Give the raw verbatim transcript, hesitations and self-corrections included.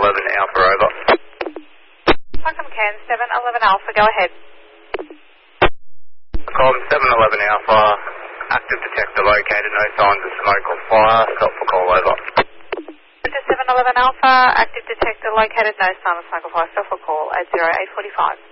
eleven Alpha, over. Welcome, Can seven eleven Alpha, go ahead. Column seven eleven Alpha, active detector located, no signs of smoke or fire, stop for call, over. seven eleven Alpha, active detector located, no sign of smoke or fire, stop for call at zero eight forty-five.